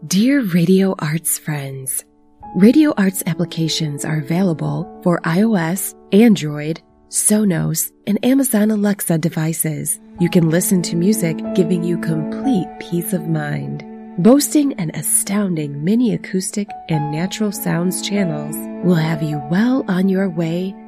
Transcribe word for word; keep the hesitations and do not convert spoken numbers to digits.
Dear Radio Arts friends, Radio Arts applications are available for iOS, Android, Sonos, and Amazon Alexa devices. You can listen to music giving you complete peace of mind. Boasting an astounding mini acoustic and natural sounds channels will have you well on your way